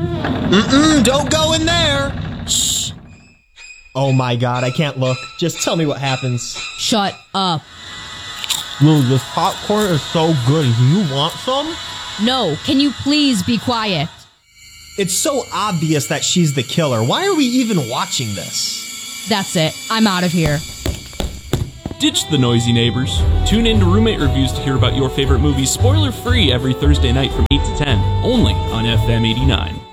Don't go in there. Shh. Oh my god, I can't look. Just tell me what happens. Shut up. Lou, this popcorn is so good. Do you want some? No, can you please be quiet? It's so obvious that she's the killer. Why are we even watching this? That's it. I'm out of here. Ditch the noisy neighbors. Tune in to Roommate Reviews to hear about your favorite movies spoiler-free every Thursday night from 8 to 10, only on FM 89.